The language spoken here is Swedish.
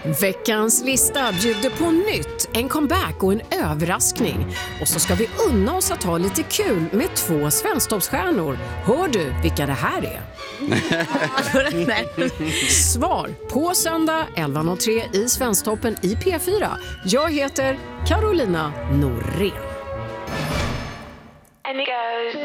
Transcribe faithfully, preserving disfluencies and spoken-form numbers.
Veckans lista bjuder på nytt, en comeback och en överraskning. Och så ska vi unna oss att ha lite kul med två svensktoppsstjärnor. Hör du vilka det här är? Svar på söndag elva noll tre i Svensktoppen i P fyra. Jag heter Carolina Norén.